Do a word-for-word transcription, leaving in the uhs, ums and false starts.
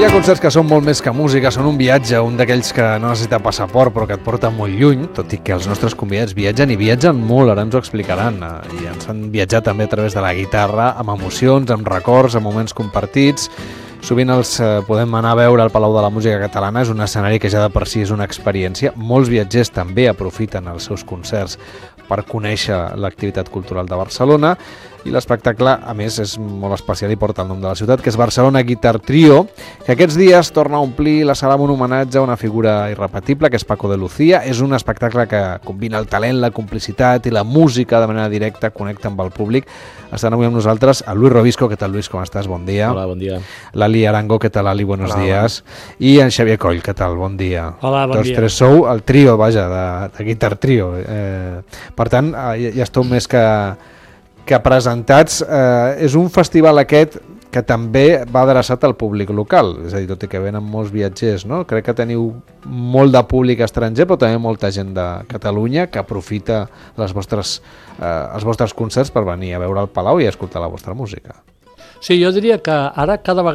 Hi ha concerts que són molt més que música, són un viatge, un d'aquells que no necessita passaport però que et porta molt lluny, tot i que els nostres convidats viatgen i viatgen molt, ara ens ho explicaran, i ens fan viatjar també a través de la guitarra, amb emocions, amb records, amb moments compartits. Sovint els eh, podem anar a veure al Palau de la Música Catalana, és un escenari que ja de per si és una experiència. Molts viatgers també aprofiten els seus concerts per conèixer l'activitat cultural de Barcelona, i l'espectacle, a més, és molt especial i porta el nom de la ciutat, que és Barcelona Guitar Trio, que aquests dies torna a omplir la sala amb un homenatge a una figura irrepetible, que és Paco de Lucía. És un espectacle que combina el talent, la complicitat i la música de manera directa, connecta amb el públic. Estan avui amb nosaltres el Luis Robisco. Què tal, Luis? Com estàs? Bon dia. Hola, bon dia. L'Ali Arango. Què tal, Ali? Buenos Hola, días. I en Xavier Coll. Què tal? Bon dia. Hola, bon Tots dia. tres sou el trio, vaja, de, de Guitar Trio. Eh, per tant, ja, ja esteu més que, que presentats. Eh, és un festival aquest que també va adreçat al públic local, és a dir, tot i que venen molts viatgers, no? Crec que teniu molt de públic estranger, però també molta gent de Catalunya que aprofita les vostres, eh, els vostres concerts per venir a veure el Palau i a escoltar la vostra música. Sí, jo diria que ara cada vegada